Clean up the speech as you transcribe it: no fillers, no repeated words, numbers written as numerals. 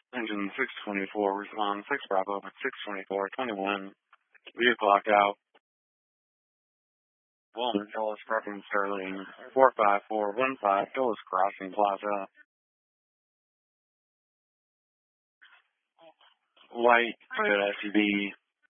Engine 624, respond 6 Bravo, but 624, 21. Vehicle locked out. Walnut, Dulles, Parking, Sterling, 45415, Dulles Crossing Plaza. White Toyota SUV,